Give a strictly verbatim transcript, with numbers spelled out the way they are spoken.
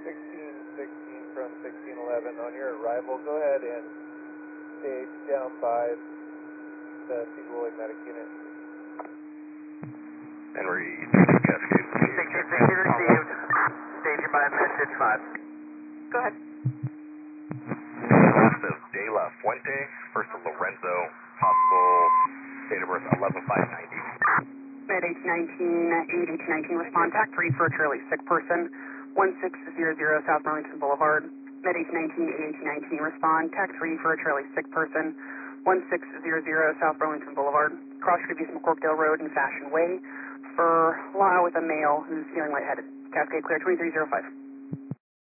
sixteen sixteen from sixteen eleven. On your arrival, go ahead and stage down by the Cedar Lloyd Medic Unit. Henry, Cascade. sixteen sixteen received. Staging by message five. Go ahead. Last of De La Fuente, first of Lorenzo, possible date of birth eleven five ninety. Med eight nineteen, eight eight nineteen, respond, tac three for a Charlie, sick person, one six zero zero South Burlington Boulevard. Med eight nineteen, eight eight nineteen, respond, tac three for a Charlie, sick person, one six zero zero South Burlington Boulevard. Cross Street East McCorkdale Road and Fashion Way for Lyle with a male who's feeling lightheaded. Cascade clear, twenty-three oh five.